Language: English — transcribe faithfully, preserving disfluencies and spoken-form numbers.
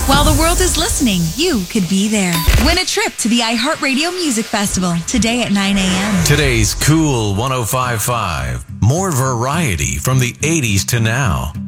While the world is listening, you could be there. Win a trip to the iHeartRadio Music Festival today at nine a.m. Today's Cool one oh five point five. More variety from the eighties to now.